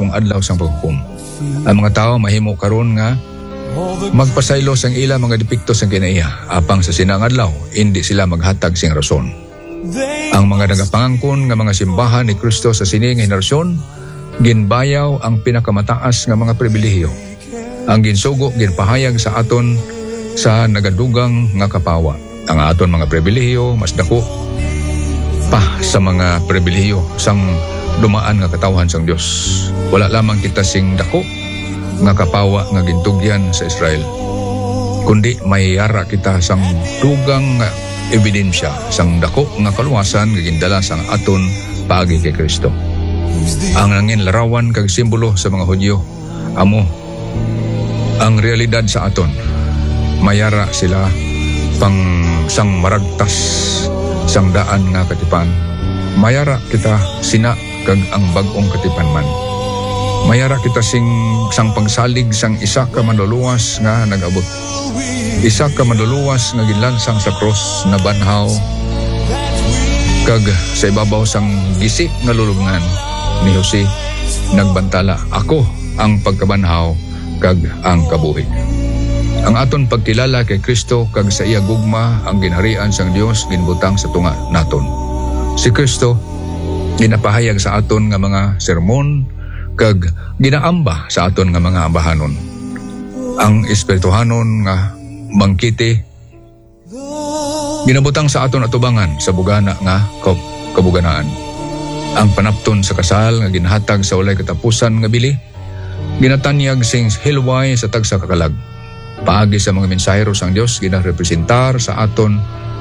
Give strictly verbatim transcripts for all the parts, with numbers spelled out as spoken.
bag-ong adlaw sang paghukom. Ang mga tao mahimo karon nga magpasaylo sang ila mga depekto sang kinaiya, apang sa sinang adlaw indi sila maghatag sing rason. Ang mga nagapangangkon nga mga simbahan ni Kristo sa sini nga henerasyon ginbayaw ang pinakamataas nga mga pribilehiyo. Ang ginsugo ginpahayag sa aton sa nagadugang nga kapawa. Ang aton mga pribilehiyo mas dako pa sa mga pribilehiyo sang dumaan nga katawhan sang Dios. Wala lamang kita sing dako nga kapawa nga gintugyan sa Israel, kundi may yara kita sang dugang nga ebidensya sang dako nga kaluwasan nga gindala sang aton paagi kay Kristo. Ang nangin larawan kag simbolo sa mga Hudyo amo ang realidad sa aton. Mayara sila pang sang maragtas sang daan nga katipan. Mayara kita sina kag ang bag-ong katipan man. Mayara kita sing sang pagsalig sang isa ka manluluwas nga nag-abot. Isa ka manluluwas nga ginlansang sa cross na banhaw kag sa ibabaw sang gisi nga lulubngan ni Jose nagbantala, ako ang pagkabanhaw kag ang kabuhi. Ang aton pagkilala kay Kristo kag sa iya gugma ang ginharian sang Dios ginbutang sa tunga naton. Si Kristo ginapahayag sa aton nga mga sermon kag ginaamba sa aton nga mga ambahanon. Ang espirituhanon nga mangkiti ginabutang sa aton atubangan sa bugana nga kabuganaan. Ang panapton sa kasal nga ginhatag sa walay katapusan nga bili ginatanyag sing hilway sa tagsa kakalag. Paagi sa mga mensahero sang Dios ginarepresentar sa aton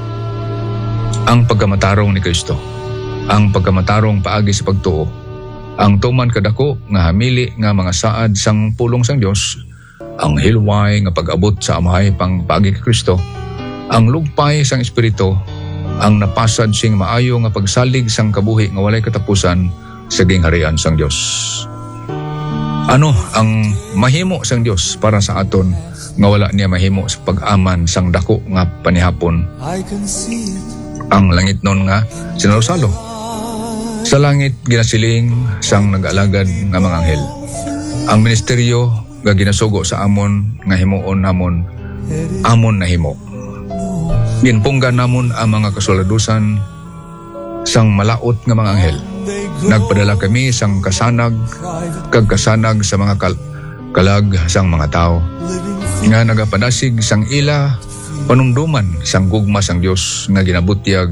ang pagkamatarong ni Kristo. Ang pagkamatarong paagi sa pagtuo. Ang tuman kadako nga hamili nga mga saad sang pulong sang Dios, ang hilway nga pag-abot sa amahay pang paagi kay Kristo, ang lugpay sang espiritu, ang napasad sing maayo nga pagsalig sang kabuhi nga walay katapusan sa gingharian sang Dios. Ano ang mahimo sang Dios para sa aton nga wala niya mahimo sa pag-aman sang dako nga panihapon? Ang langit nun nga sinarosalo. Sa langit ginasiling sang nag-alagad nga mga anghel. Ang ministeryo nga ginasugo sa amon nga himuon namon, amon na himo. Ginpunggan namon ang mga kasuladusan sang malaot nga mga anghel. Nagpadala kami sang kasanag kag kasanag sa mga kal- kalag sang mga tao nga nagapadasig sang ila panumduman sang gugma sang Dios nga ginabutyag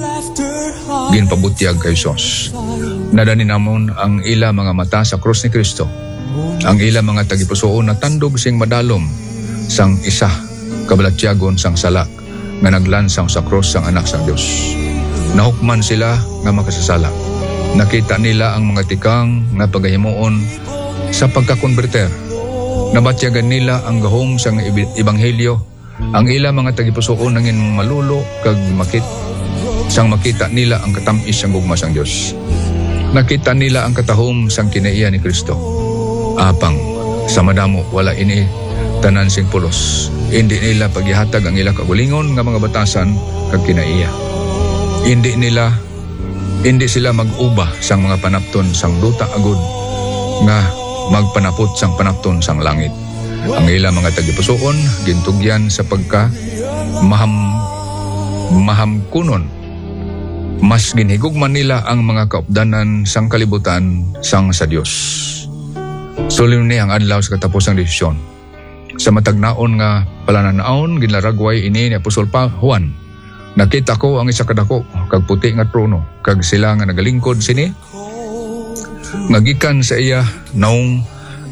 ginpabutyag kay Sos. Nadani namon ang ila mga mata sa krus ni Kristo. Ang ila mga tagipusoon na tandog sing madalom sang isa kabalatyagon sang sala nga naglansang sa krus sang anak sang Dios. Nahukman sila nga makasasala. Nakita nila ang mga tikang nga pagahimuon sa pagkakonverter. Nabatyagan nila ang gahom sang ebanghelyo. Ang ila mga tagipusoon nangin malulo kag makit sang makita nila ang katamis sang gugma sang Dios. Nakita nila ang katahom sang kinaiya ni Kristo. Apang sa madamo wala ini tanan sing pulos. Hindi nila paghihatag ang ila kagulingon nga mga batasan kag kinaiya. Hindi nila hindi sila mag-uba sang mga panapton sang duta agud nga magpanapot sang panapton sang langit. Ang ila mga tagipusoon gintugyan sa pagka maham mahamkunon. Mas ginhigugman nila ang mga kaupdanan sang kalibutan sang sa Dios. Sulim ni ang adlaw sa katapusang desisyon. Sa matagnaon nga palananaon ginlaragway ini ni Apostol pa Juan. Nakita ko ang isa kadako kag puti nga trono kag sila nga nagalingkod sini. Ngagikan sa iya naong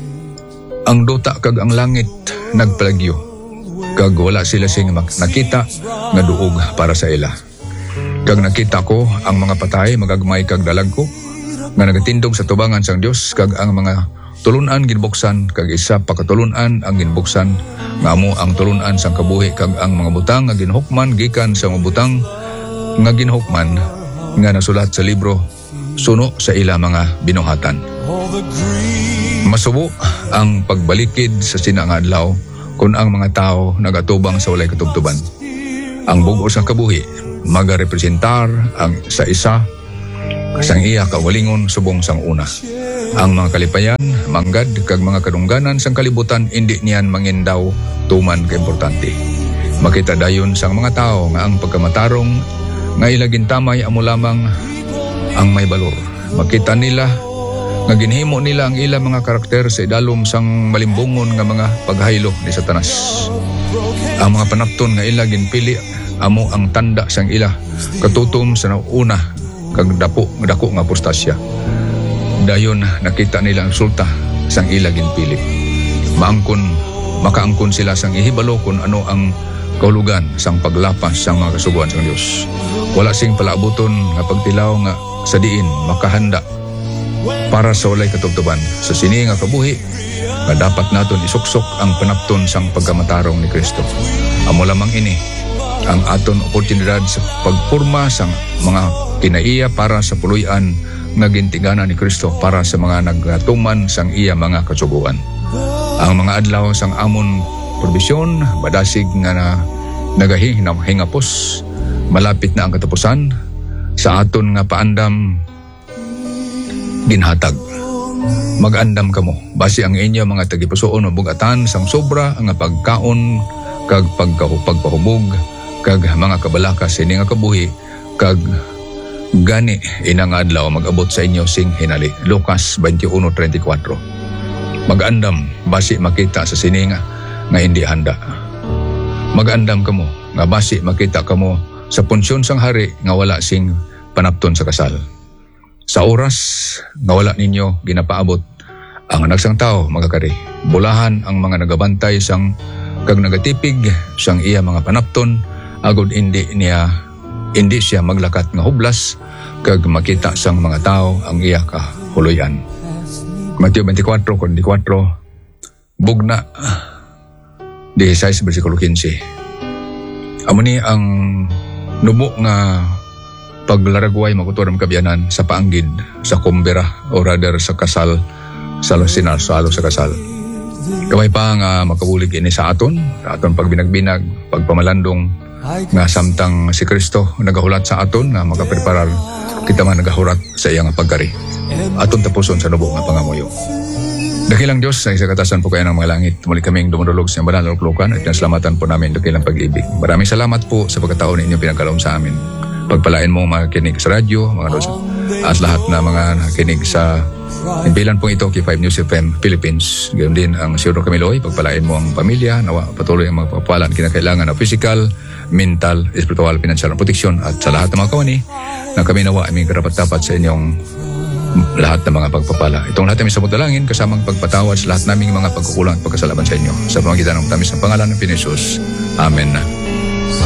ang duta kag ang langit nagpalagyo. Kag wala sila sing nakita nga duog para sa ila. Kag nakita ko ang mga patay magagmay kag dalag ko nga nagatindog sa tubangan sang Dios kag ang mga tulunan ginbuksan kag isa pa katulunan ang ginbuksan nga amo ang tulunan sang kabuhi kag ang mga butang nga ginhukman gikan sa mga butang nga ginhukman nga nasulat sa libro suno sa ila mga binuhatan. Masubo ang pagbalikid sa sinang adlaw kung ang mga tao nagatubang sa walay katubtuban. Ang bug-os sang kabuhi magarepresentar ang sa isa sang iya kawalingon subong sang una. Ang mga kalipayan, manggad, kag mga kadungganan sang kalibutan, hindi niyan mangindaw tuman ka importante. Makita dayon sang mga tao nga ang pagkamatarong nga ilagin tamay amo lamang ang may balor. Makita nila nga ginhimo nila ang ilang mga karakter sa idalom sang malimbungon nga mga paghaylo ni Satanas. Ang mga panapton nga ila ginpili amo ang tanda sang ila katutom sa una kag dapo dako nga apostasya. Dayon nakita nila ang resulta sang ila ginpili. Maangkon makaangkon sila sang ihibalo kung ano ang kahulugan sang paglapas sang mga kasuguan sang Dios. Wala sing palaabuton nga pagtilaw nga sa diin makahanda para sa walay katubtuban sa sini nga kabuhi nga dapat naton isuksok ang panapton sang pagkamatarong ni Kristo. Amo lamang ini ang aton oportunidad sa pagpurma sang mga kinaiya para sa puluyan nga gintigana ni Kristo para sa mga nagatuman sang iya mga kasuguan. Ang mga adlaw sang amon probisyon badasig nga na nagahingapos malapit na ang katapusan sa aton nga paandam ginhatag. Mag-andam kamo basi ang inyo mga tagipusoon o bugatan sang sobra ang pagkaon kag pagkahupagpahubog kag mga kabalakas ini nga kabuhi kag gani inang adlaw mag-abot sa inyo sing hinali. Lucas twenty-one thirty-four. Mag-andam basi makita sa sini nga nga hindi handa. Mag-andam kamo nga basi makita kamo sa punsyon sang hari nga wala sing panapton sa kasal. Sa oras nga wala ninyo ginapaabot ang anak sang tao magakari. Bulahan ang mga nagabantay sang kag nagatipig sang iya mga panapton agud hindi niya hindi siya maglakat nga hublas kag makita sang mga tao ang iya kahuluyan. Mateo twenty-four twenty-four bugna sixteen bersikulo fifteen. Amo ni ang nubo nga paglaragway maguturam kabiyanan sa paanggid sa kumbera o rather sa kasal sa sinar salo sa kasal. Kamay pa nga makabulig ini sa aton, sa aton pagbinagbinag, pagpamalandong nga samtang si Kristo nagahulat sa aton nga makapreparar kita man nagahurat sa iyang pagkari. Aton tapuson sa nubo nga pangamuyo. Dakilang Diyos, sa isa katasan po kayo ng mga langit. Muli kaming dumudulog sa banal na luklukan at nasalamatan po namin dakilang pag-ibig. Maraming salamat po sa pagkataon ninyo pinagkaloob sa amin. Pagpalain mo mga kinig sa radyo, mga dosa, at lahat na mga nakinig sa impilan pong ito, K five News F M Philippines. Gayun din ang Siyuro Kamiloy, pagpalain mo ang pamilya, nawa patuloy ang mga pagpapalan kinakailangan na physical, mental, spiritual, financial, protection at sa lahat ng mga kawani na kami nawa aming karapat-dapat sa inyong lahat ng mga pagpapala. Itong lahat namin sa dalangin kasamang pagpatawad sa lahat naming mga pagkukulang at pagkasalamat sa inyo. Sa pamagitan ng tamis ng pangalan ng Pinisus. Amen.